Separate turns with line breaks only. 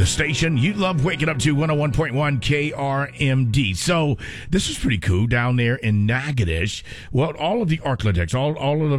the station you love waking up to, 101.1 KRMD. So this is pretty cool down there in Natchitoches. Well, all of the Arkladics, all of